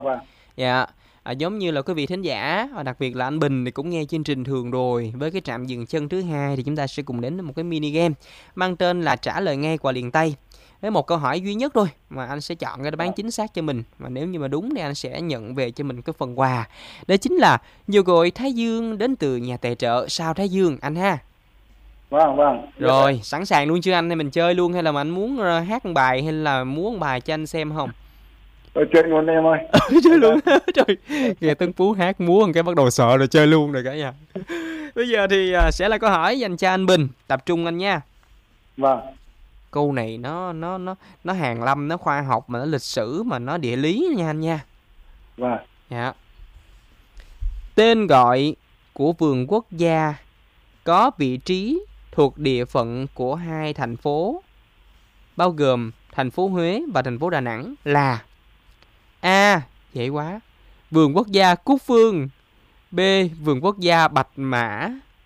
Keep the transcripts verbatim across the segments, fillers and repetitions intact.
Vâng. Dạ, à, giống như là quý vị thính giả, và đặc biệt là anh Bình thì cũng nghe chương trình thường rồi. Với cái trạm dừng chân thứ hai thì chúng ta sẽ cùng đến với một cái mini game mang tên là trả lời ngay qua liền tay. Với một câu hỏi duy nhất thôi mà anh sẽ chọn cái đáp án chính xác cho mình. Và nếu như mà đúng thì anh sẽ nhận về cho mình cái phần quà. Đó chính là dầu gội Thái Dương đến từ nhà tài trợ Sao Thái Dương anh ha. Vâng, vâng. Rồi, sẵn sàng luôn chưa anh? Hay mình chơi luôn, hay là mà anh muốn ờ, hát một bài hay là múa một bài cho anh xem không? Tôi chơi luôn em ơi. Chơi luôn. Trời, nghe Tấn Phú hát múa một cái bắt đầu sợ rồi, chơi luôn rồi cả nhà. Bây giờ thì à, sẽ là câu hỏi dành cho anh Bình, tập trung anh nha. Vâng. Câu này nó nó nó nó hàn lâm, nó khoa học, mà nó lịch sử, mà nó địa lý nha anh nha. Vâng. Dạ. Tên gọi của vườn quốc gia có vị trí thuộc địa phận của hai thành phố bao gồm thành phố Huế và thành phố Đà Nẵng là: A. Dễ quá. Vườn quốc gia Cúc Phương. B. Vườn quốc gia Bạch Mã.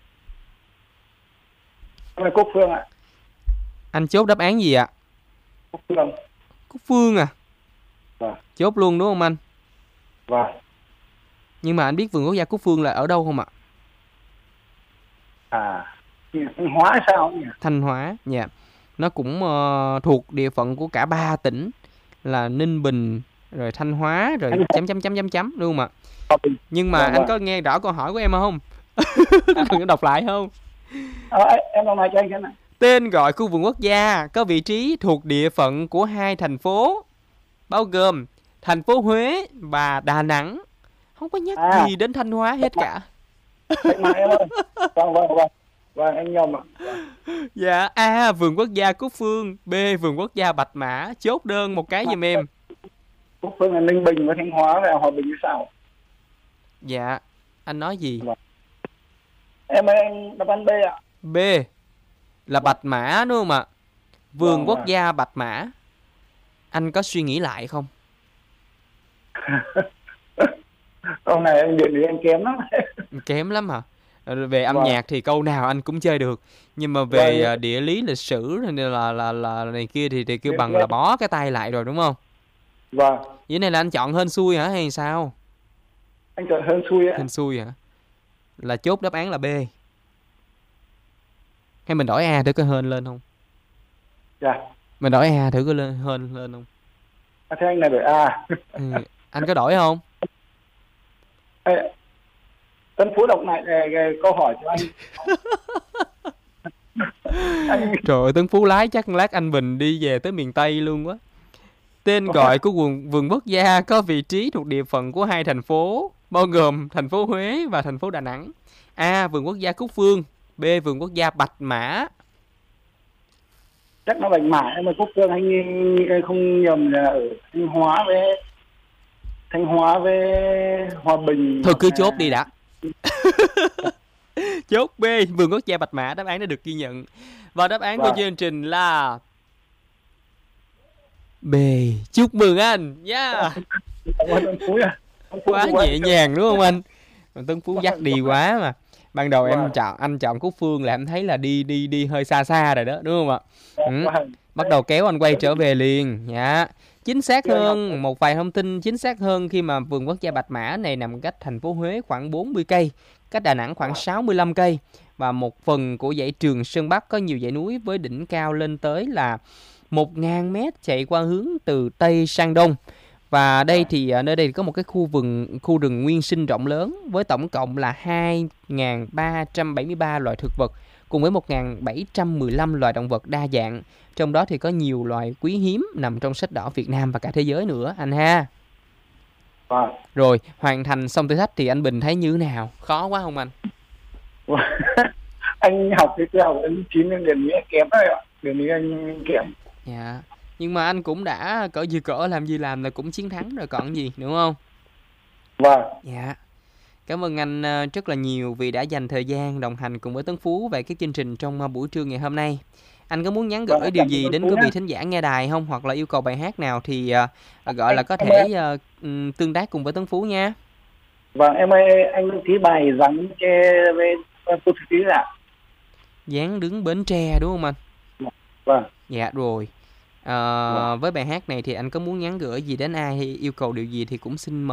Em là Cúc Phương ạ. Anh chốt đáp án gì ạ? Cúc Phương. Cúc Phương à? Vâng. Chốt luôn đúng không anh? Vâng. Nhưng mà anh biết vườn quốc gia Cúc Phương là ở đâu không ạ? À, Thanh Hóa hay sao nhỉ? Thanh Hóa, dạ. Yeah. Nó cũng uh, thuộc địa phận của cả ba tỉnh là Ninh Bình, rồi Thanh Hóa, rồi chấm chấm chấm chấm chấm đúng không ạ? Nhưng mà Vâng, anh vâng. có nghe rõ câu hỏi của em không? Đừng có đọc lại không? À, em đọc lại cho anh xem nào. Tên gọi của vườn quốc gia có vị trí thuộc địa phận của hai thành phố bao gồm thành phố Huế và Đà Nẵng. Không có nhắc À, gì đến Thanh Hóa hết cả. Bạch Mã em ơi. Vâng, vâng, vâng. Vâng, anh nhầm ạ. Vâng. Dạ, A. Vườn quốc gia Cúc Phương. B. Vườn quốc gia Bạch Mã. Chốt đơn một cái giùm em. Cúc Phương là Ninh Bình với Thanh Hóa và Hòa Bình hay sao? Dạ, anh nói gì? Vâng. Em ơi, anh đáp án B ạ. B là Bạch Mã đúng không ạ? Vườn Vâng, quốc vâng. gia Bạch Mã. Anh có suy nghĩ lại không? Câu này anh điện thì anh kém lắm. Kém lắm hả? Về âm Vâng. nhạc thì câu nào anh cũng chơi được, nhưng mà về Vâng. địa lý lịch sử nên là là là này kia thì thì kêu Vâng. bằng là bó cái tay lại rồi đúng không? Vâng. Vậy này là anh chọn hên xui hả hay sao? Anh chọn hên xui á. Hên xui hả? Là chốt đáp án là B. Hay mình đổi A thử có hên lên không? Dạ. Mình đổi A thử có lên hên lên không? À, thế anh này đổi A. Ừ, anh có đổi không? Ê, Tân Phú đọc lại cái, cái câu hỏi cho anh. Anh... Trời ơi, Tấn Phú lái chắc lát anh Bình đi về tới miền Tây luôn quá. Tên gọi của vườn, vườn quốc gia có vị trí thuộc địa phận của hai thành phố bao gồm thành phố Huế và thành phố Đà Nẵng. A. Vườn quốc gia Cúc Phương. B. Vườn quốc gia Bạch Mã. Chắc nó Bạch Mã, em mà Cúc Phương anh, anh không nhầm là ở Thanh Hóa với Thanh Hóa với Hòa Bình. Thôi cứ chốt đi đã. Chốt B. Vườn quốc gia Bạch Mã. Đáp án đã được ghi nhận. Và đáp án Vâng. của chương trình là B. Chúc mừng anh. Yeah. Quá nhẹ nhàng đúng không anh? Tấn Phú dắt đi quá mà. Ban đầu em chọn anh chọn Cúc Phương là em thấy là đi đi đi hơi xa xa rồi đó đúng không ạ? Ừ. Bắt đầu kéo anh quay trở về liền. Dạ. Chính xác hơn, một vài thông tin chính xác hơn khi mà vườn quốc gia Bạch Mã này nằm cách thành phố Huế khoảng bốn mươi cây, cách Đà Nẵng khoảng sáu mươi lăm cây, và một phần của dãy Trường Sơn Bắc có nhiều dãy núi với đỉnh cao lên tới là một nghìn mét chạy qua hướng từ Tây sang Đông. Và đây thì nơi đây có một cái khu vườn khu rừng nguyên sinh rộng lớn với tổng cộng là hai nghìn ba trăm bảy mươi ba loài thực vật cùng với một nghìn bảy trăm mười lăm loài động vật đa dạng. Trong đó thì có nhiều loài quý hiếm nằm trong sách đỏ Việt Nam và cả thế giới nữa anh ha. Vâng. Rồi, hoàn thành xong thử thách thì anh Bình thấy như thế nào? Khó quá không anh? Anh học cái tiêu học đến chín nên điểm nghĩa kém thôi ạ. Điểm nghĩa anh kém. Dạ. Nhưng mà anh cũng đã cỡ gì cỡ làm gì làm là cũng chiến thắng rồi còn gì, đúng không? Vâng. Dạ. Cảm ơn anh rất là nhiều vì đã dành thời gian đồng hành cùng với Tấn Phú về cái chương trình trong buổi trưa ngày hôm nay. Anh có muốn nhắn gửi vâng, điều gì đến quý vị thính giả nghe đài không? Hoặc là yêu cầu bài hát nào thì uh, gọi là có thể uh, tương tác cùng với Tấn Phú nha. Vâng, em ơi, anh đăng ký bài Dáng Tre với cô thư ký ạ. Dáng đứng Bến Tre đúng không anh? Vâng. Dạ rồi. À, vâng. Với bài hát này thì anh có muốn nhắn gửi gì đến ai hay yêu cầu điều gì thì cũng xin mời